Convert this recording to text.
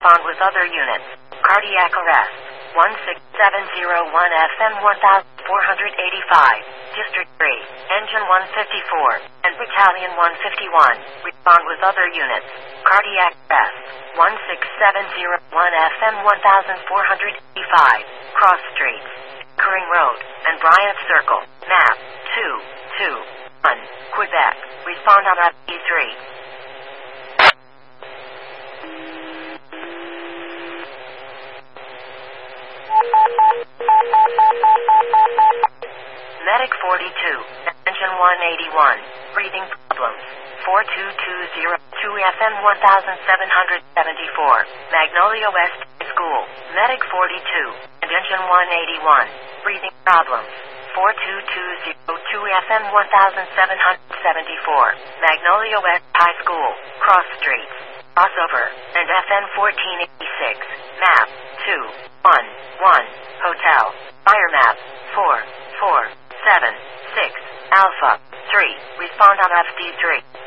Respond with other units. Cardiac arrest. 16701 FM 1485. District 3. Engine 154. And Battalion 151. Respond with other units. Cardiac arrest. 16701 FM 1485. Cross Streets. Pickering Road. And Bryant Circle. Map 221. Quebec. Respond on FD3. Medic 42, Engine 181, breathing problems, 4220, FM 1774, Magnolia West School, Medic 42, and Engine 181, breathing problems, 4220, FM 1774, Magnolia West High School, Cross Streets, Crossover, and FN 1486, Map 211, Hotel, Fire Map 447 6 Alpha 3, respond on FD3.